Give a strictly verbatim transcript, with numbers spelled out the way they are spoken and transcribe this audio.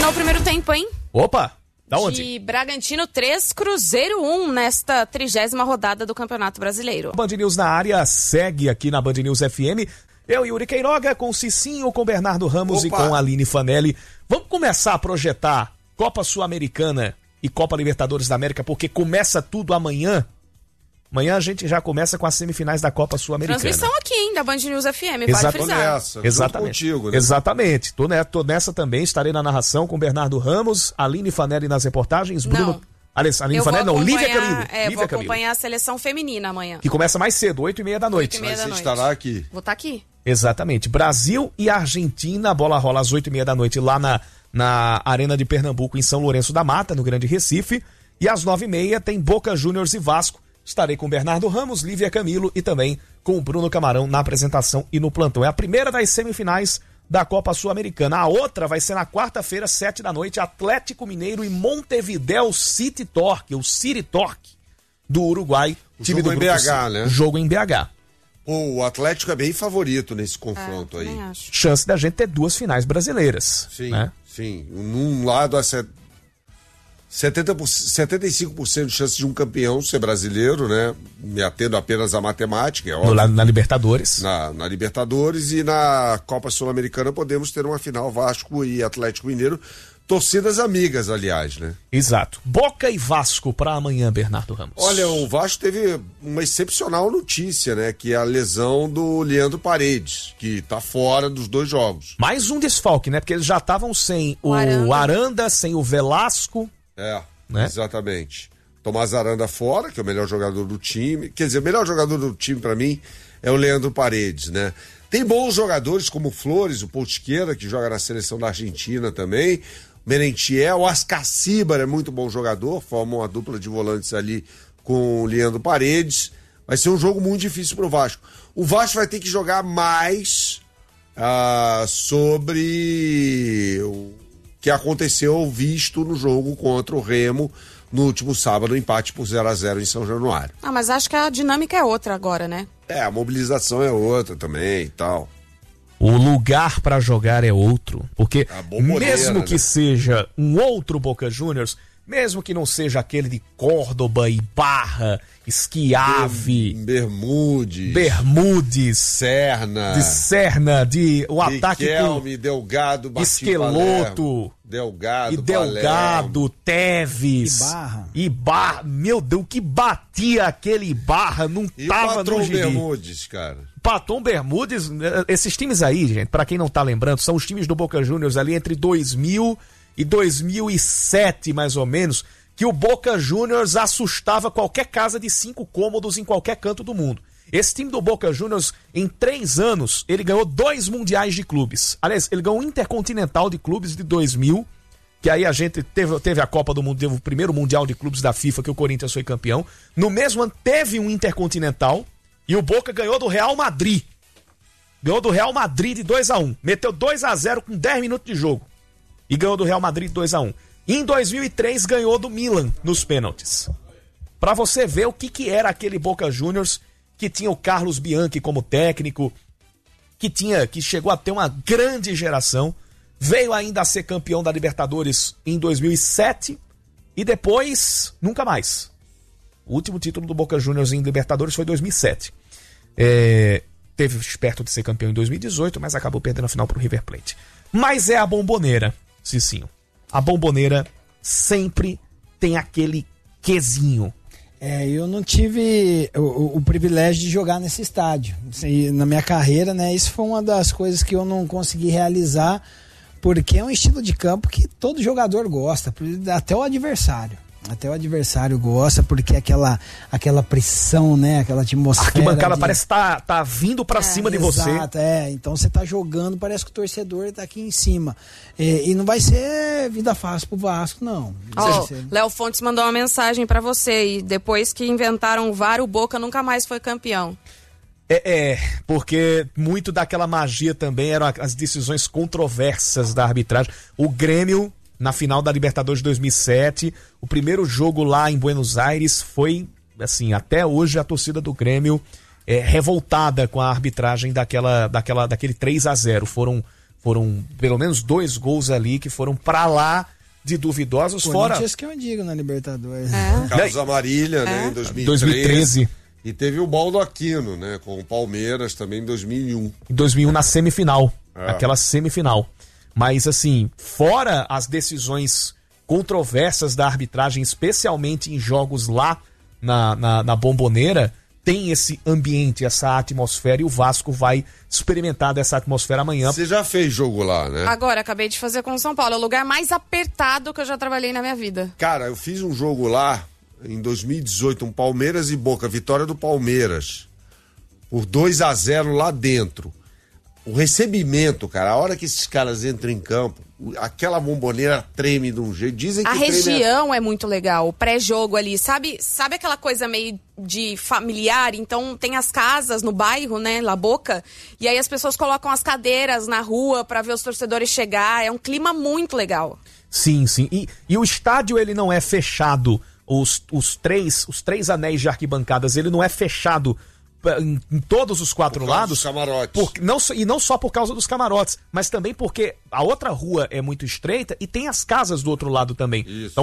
Terminou o primeiro tempo, hein? Opa! Da onde? De Bragantino três, Cruzeiro um, nesta trigésima rodada do Campeonato Brasileiro. Band News na área, segue aqui na Band News F M. Eu, Yuri Queiroga, com Cicinho, com Bernardo Ramos Opa. E com a Aline Fanelli. Vamos começar a projetar Copa Sul-Americana e Copa Libertadores da América, porque começa tudo amanhã. Amanhã a gente já começa com as semifinais da Copa Sul-Americana. Transmissão aqui, hein, da Band News F M, Exato. vale frisar. Nessa, Exatamente. Contigo, né? Exatamente. Tô, né, tô nessa também, estarei na narração com Bernardo Ramos, Aline Fanelli nas reportagens, Bruno... Não. Aline Fanelli, não, Lívia Camilo. É, Lívia vou Camilo. acompanhar a seleção feminina amanhã. Que começa mais cedo, oito e meia da noite. oito e meia da noite. Você estará aqui. Vou estar aqui. Exatamente. Brasil e Argentina, a bola rola às oito e meia da noite lá na, na Arena de Pernambuco, em São Lourenço da Mata, no Grande Recife. E às nove e meia tem Boca Juniors e Vasco. Estarei com Bernardo Ramos, Lívia Camilo e também com o Bruno Camarão na apresentação e no plantão. É a primeira das semifinais da Copa Sul-Americana. A outra vai ser na quarta-feira, sete da noite, Atlético Mineiro e Montevideo City Torque, o City Torque do Uruguai. O time jogo do em B H, né? Jogo em B H. Pô, o Atlético é bem favorito nesse confronto é, aí. Acho. Chance da gente ter duas finais brasileiras. Sim, né? sim. Num lado, a setenta por cento, setenta e cinco por cento de chance de um campeão ser brasileiro, né? Me atendo apenas à matemática, é óbvio. Na, na Libertadores. Na, na Libertadores e na Copa Sul-Americana podemos ter uma final Vasco e Atlético Mineiro. Torcidas amigas, aliás, né? Exato. Boca e Vasco para amanhã, Bernardo Ramos. Olha, o Vasco teve uma excepcional notícia, né? Que é a lesão do Leandro Paredes, que tá fora dos dois jogos. Mais um desfalque, né? Porque eles já estavam sem o, o Aranda. Aranda, sem o Velasco. É, né? Exatamente. Tomás Aranda fora, que é o melhor jogador do time. Quer dizer, o melhor jogador do time para mim é o Leandro Paredes, né? Tem bons jogadores como o Flores, o Pontiqueira, que joga na seleção da Argentina também. Merentiel, o Ascacibar é muito bom jogador, forma uma dupla de volantes ali com o Leandro Paredes. Vai ser um jogo muito difícil pro Vasco. O Vasco vai ter que jogar mais ah, sobre o que aconteceu visto no jogo contra o Remo no último sábado, um empate por zero a zero em São Januário. Ah, mas acho que a dinâmica é outra agora, né? É, a mobilização é outra também e tal. O lugar para jogar é outro, porque mesmo que né? seja um outro Boca Juniors, mesmo que não seja aquele de Córdoba e Barra, Schiavi, Bermudes, Bermudes, Serna, de Serna, de o ataque Riquelme, Delgado, Esqueloto, Delgado, e Delgado, Palermo. Teves, Ibarra. Ibarra, meu Deus, que batia aquele Ibarra, não e tava o no gibi. Bermudes, cara. Paton Bermudes, esses times aí, gente, pra quem não tá lembrando, são os times do Boca Juniors ali entre dois mil e dois mil e sete, mais ou menos, que o Boca Juniors assustava qualquer casa de cinco cômodos em qualquer canto do mundo. Esse time do Boca Juniors, em três anos, ele ganhou dois mundiais de clubes. Aliás, ele ganhou um Intercontinental de Clubes de dois mil, que aí a gente teve, teve a Copa do Mundo, teve o primeiro Mundial de Clubes da FIFA, que o Corinthians foi campeão. No mesmo ano, teve um Intercontinental, e o Boca ganhou do Real Madrid. Ganhou do Real Madrid de dois a um. Meteu dois a zero com dez minutos de jogo. E ganhou do Real Madrid de dois a um. E em dois mil e três ganhou do Milan nos pênaltis. Pra você ver o que, que era aquele Boca Juniors, que tinha o Carlos Bianchi como técnico, que tinha, que chegou a ter uma grande geração, veio ainda a ser campeão da Libertadores em dois mil e sete e depois nunca mais. O último título do Boca Juniors em Libertadores foi em dois mil e sete. É, teve perto de ser campeão em dois mil e dezoito, mas acabou perdendo a final pro River Plate. Mas é a Bomboneira, Cicinho. A Bomboneira sempre tem aquele quesinho. É, eu não tive o, o, o privilégio de jogar nesse estádio. E na minha carreira, né, isso foi uma das coisas que eu não consegui realizar, porque é um estilo de campo que todo jogador gosta, até o adversário. Até o adversário gosta, porque aquela, aquela pressão, né? Aquela atmosfera. A arquibancada de... parece que tá, tá vindo pra é, cima de Exato, você. Exato, é. Então você tá jogando, parece que o torcedor tá aqui em cima. E, e não vai ser vida fácil pro Vasco, não. Ó, oh, ser... Léo Fontes mandou uma mensagem pra você, e depois que inventaram o V A R, o Boca nunca mais foi campeão. É, é, porque muito daquela magia também eram as decisões controversas da arbitragem. O Grêmio, na final da Libertadores de dois mil e sete, o primeiro jogo lá em Buenos Aires foi, assim, até hoje a torcida do Grêmio é revoltada com a arbitragem daquela, daquela, daquele três a zero. Foram, Foram pelo menos dois gols ali que foram pra lá de duvidosos. Fora. Corinthians que eu digo na Libertadores. É. Carlos Amarília, é. né, em dois mil e treze. dois mil e treze. E teve o Baldo Aquino, né, com o Palmeiras também em dois mil e um. Em dois mil e um na semifinal. É. Aquela semifinal. Mas assim, fora as decisões controversas da arbitragem, especialmente em jogos lá na, na, na Bombonera, tem esse ambiente, essa atmosfera, e o Vasco vai experimentar dessa atmosfera amanhã. Você já fez jogo lá, né? Agora, acabei de fazer com o São Paulo. É o lugar mais apertado que eu já trabalhei na minha vida. Cara, eu fiz um jogo lá em dois mil e dezoito, um Palmeiras e Boca, vitória do Palmeiras, por dois a zero lá dentro. O recebimento, cara, a hora que esses caras entram em campo, aquela Bombonera treme de um jeito. Dizem que a treme região é... é muito legal, o pré-jogo ali, sabe, sabe aquela coisa meio de familiar? Então tem as casas no bairro, né, La Boca, e aí as pessoas colocam as cadeiras na rua pra ver os torcedores chegar, é um clima muito legal. Sim, sim, e, e o estádio ele não é fechado, os, os, três, os três anéis de arquibancadas, ele não é fechado Em, em todos os quatro por causa lados. Dos camarotes. Por, não, e não só por causa dos camarotes, mas também porque a outra rua é muito estreita e tem as casas do outro lado também. Isso. Então